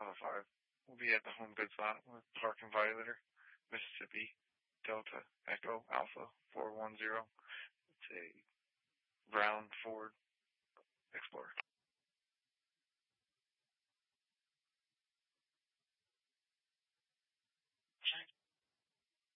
5. We'll be at the home goods lot with Park and Violator, Mississippi Delta Echo Alpha 410. It's a brown Ford Explorer.